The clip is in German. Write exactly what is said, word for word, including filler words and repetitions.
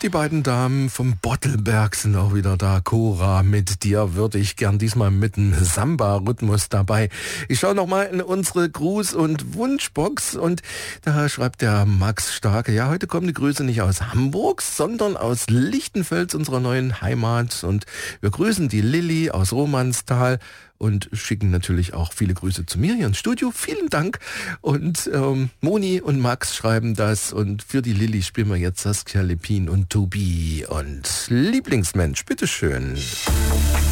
Die beiden Damen vom Bottelberg sind auch wieder da. Cora, mit dir würde ich gern diesmal mit einem Samba-Rhythmus dabei. Ich schaue nochmal in unsere Gruß- und Wunschbox und da schreibt der Max Starke, ja, heute kommen die Grüße nicht aus Hamburg, sondern aus Lichtenfels, unserer neuen Heimat. Und wir grüßen die Lilly aus Romansthal und schicken natürlich auch viele Grüße zu mir hier ins Studio. Vielen Dank. Und ähm, Moni und Max schreiben das. Und für die Lilly spielen wir jetzt Saskia Lepin und Tobi. Und Lieblingsmensch, bitteschön.